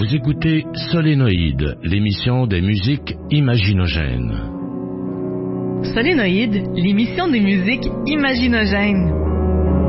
Vous écoutez Solénoïde, l'émission des musiques imaginogènes. Solénoïde, l'émission des musiques imaginogènes.